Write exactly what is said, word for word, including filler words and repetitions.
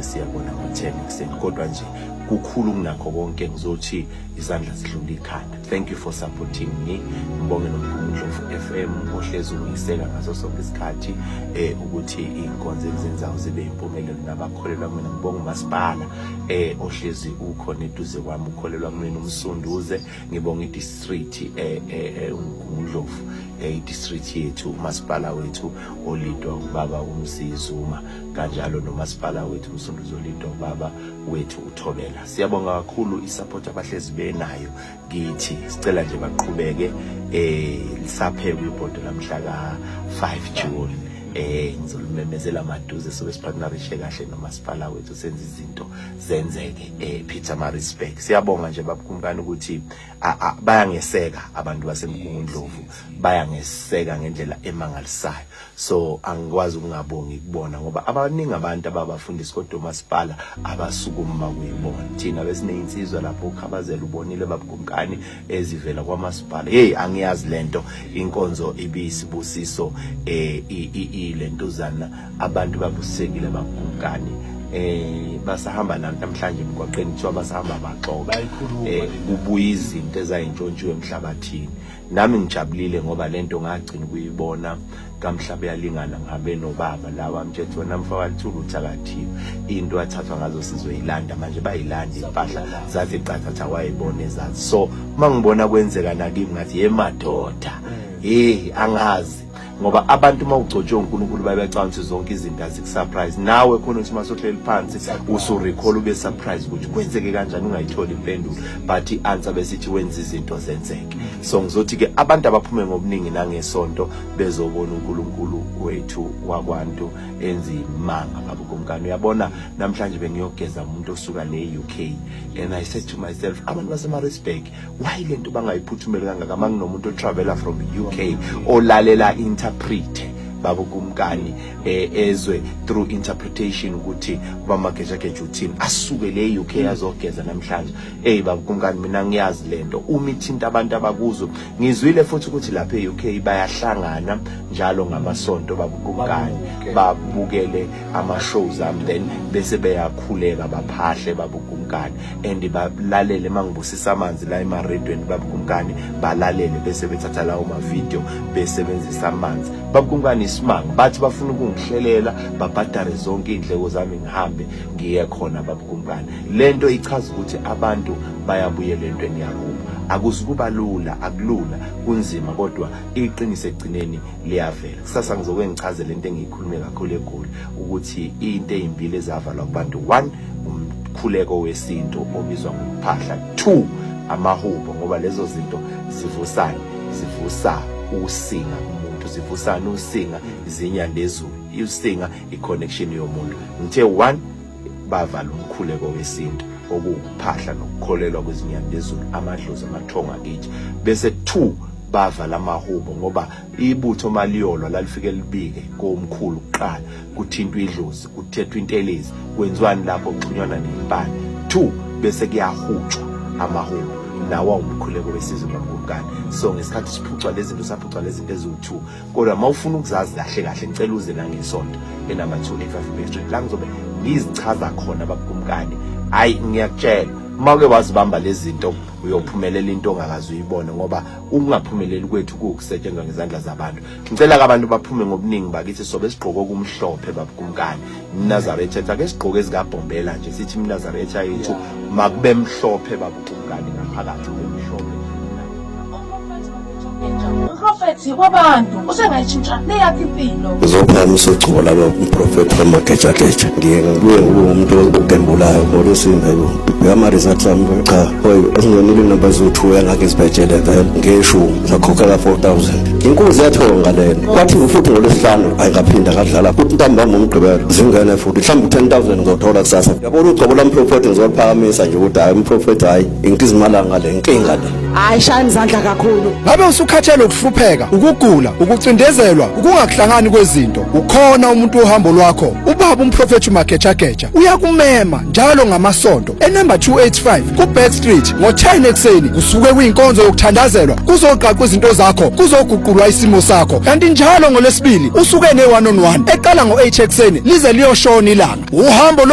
siyabona ngo-ten ekuseni kodwa nje kukhulu kunakho konke ngizothi izandla zidlula ikhanda. Thank you for supporting me. Ngibonge noMkhumbulo F M ohlezi uyiseka ngaso sonke isikhathi eh ukuthi inkonzo ezenzayo zibe impumelelo nabakholelwa mina. Ngibonga uMasipala eh ohlezi ukhona eduze kwami ukholelwa kumina uMsunduze. Ngibonga idistrict eh eh uMkhumbulo eh idistrict yethu uMasipala wethu olidwa ubaba uMsizuma kanjalo noMasipala wethu uMsunduze olidwa ubaba wethu uThobela. Siyabonga kakhulu isupport abahlezi benayo kithi. Sicela nje baqhubeke eh lisaphekwe ibhodo lamhla ka five June. Eh ngizolumemezela amaduze sobe sipartnerishe kahle noMasipala wethu senze izinto zenzeke eh Pietermaritzburg. Siyabonga nje babukumkani ukuthi bayangeseka abantu baseMgungundlovu, bayangeseka ngendlela emangalisayo. So angikwazi ukungabongi kubona ngoba abaningi abantu ababafundisi kodwa uMasipala abasukuma kuyibona. Thina besineinsizwa lapho ukhabazela ubonile babukumkani ezivela kwaMasipala. Hey angiyazi lento inkonzo ibisibusiso eh i lentuzana abantu babusekile babukumkani eh basahamba namhlanje emgwaqeni kuthiwa basahamba baxoxa eh kubuya izinto ezayintshontshiwe emhlabathini. Nami ngijabulile ngoba lento ngagcina kuyibona kamhlaba yalingana ngabe nobaba lawa mthetho wona mfakathulu uthakathiwe into athathwa ngazo sizoyilanda manje bayilanda impahla zathi ecathatha wayibona ezathi. So mangibona kwenzeka nakimi ngathi yemadoda eh angazi ngoba abantu mawugcotshwe uNkulunkulu bayabecanga zonke izinto azikusurprise. Nawe khona uthi masohleli phansi usu recall ube surprise ukuthi kwenzeke kanjani ungayitholi impendulo but ianswer besithi wenza izinto zenzeke. So ngizothi ke abantu abaphume ngobuningi nangesonto bezobona uNkulunkulu wethu wakwantu enza imanga babukumkani. Uyabona namhlanje bengiyogeza umuntu osuka le U K and I said to myself abantu baseMaritzburg why lento bangayiphuthumeli kangaka manginomuntu otraveler from U K olalela interprete babukumkani eh, ezwe through interpretation ukuthi bamageja geja uthini asuke le U K azogeza namhlanje. Hey babukumkani mina ngiyazi lento uma ithinta abantu abakuzo. Ngizwile futhi ukuthi lapha e U K bayahlangana njalo ngamasonto babukumkani babukele ama shows am then bese beyakhuleka baphahle babukumkani and balalele mangibusisa amanzi la emaredweni babukumkani balalele bese bethatha lawo ma video besebenzisa amanzi babukumkani isimanga bathi bafuna ukungihlelela babhadare zonke indleko zami ngihambe ngiye khona babukumkani. Lento ichaza ukuthi abantu bayabuyela entweni yakubo. Akuzukuba lula akulula kunzima kodwa iqiniso egcineni liyavela. Kusasa ngizokwe ngichaze lento engiyikhulume kakhulu eGoli ukuthi into ezimbili ezavalwa kubantu. One umkhuleko wesinto obizwa ngokuphahla. Two amahubo ngoba lezo zinto zivusana zivusa usinga umuntu zivusana usinga izinyanda ezulu usinga iconnection yomuntu. Ngithe one bavala umkhuleko wesinto okuphahla nokukholelwa kwezinyanda ezulu amadlozi amathonga kithi. Bese two bavala amahubo ngoba ibutho maliyolwa lalifike libike komkhulu kuqala kuthintwa idlozi kuthethwa intelezi kwenziwani lapho kuxhunywana nempani. Two bese kuyahutshwa amahubo nawa umkhuleko wesizwe babukumkani. So ngesikhathi siphucwa lezi zinto saphucwa lezi zinto eziwu-two kodwa mawufuna ukuzazi kahle kahle ngicela uze nangesonto enama two eighty-five Bay Street la ngizobe ngizichaza khona babukumkani. Hayi ngiyakutshela mawuke wazibamba lezi zinto uyophumelela into ongakazi uyibone ngoba ukungaphumeleli kwethu kukusetshenzwa ngezandla zabantu. Ngicela abantu baphume ngobuningi bakithi sobe sigqoka okumhlophe babukumkani. Nazareth etha ke sigqoke ezikabhombela nje sithi Nazareth yethu makube mhlophe babukumkani ngaphakathi emhlophe. Umprofethi wabantu usengayitshintsha leyakhe impilo. Uzophamisa ugcobo laba umprofethi wamageja geja. Ndiye ngibuye ngibe umuntu ogembulayo ngoba usindayo. Yamarisa tsambe cha hoy asingonile number zo-two yangake sibhejele vele ngeshumi zakhokha ka four thousand. Inkuzi yathonga lena. Kwathi futhi ngolesihlanu ayingaphinda kadlala futhi ntambama umgqibelo. Zingene futhi mhlawumbe ten thousand ngizothola kusasa. Yabona ugcobo lomprofethi ngizophakamisa nje ukuthi hayi umprofethi hayi inkizimalanga le inkinga le. Hayi shayini izandla kakhulu. Ngabe usukhathele ukuhlupheka, ukugula, ukucindezelwa, ukungakuhlangani kwezinto. Ukhona umuntu ohambo lwakho. Ubaba umprofethi uMageja geja uyakumema njalo ngamasonto. Enumber two eighty-five ku Back Street ngo ten ekseni kusuke kuyinkonzo yokuthandazelwa kuzoqaqwa izinto zakho kuzoguqulwa isimo sakho. Kanti njalo ngolesibili usuke ne one on one eqala ngo eight ekseni lize liyoshona ilanga. Uhambo